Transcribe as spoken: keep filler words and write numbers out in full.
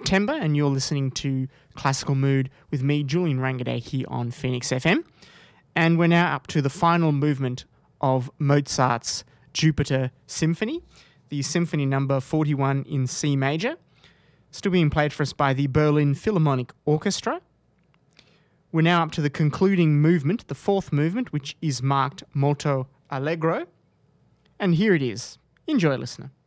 September, and you're listening to Classical Mood with me, Julian Rangaday, here on Phoenix F M. And we're now up to the final movement of Mozart's Jupiter Symphony, the Symphony number forty-one in C major, still being played for us by the Berlin Philharmonic Orchestra. We're now up to the concluding movement, the fourth movement, which is marked Molto Allegro. And here it is. Enjoy, listener.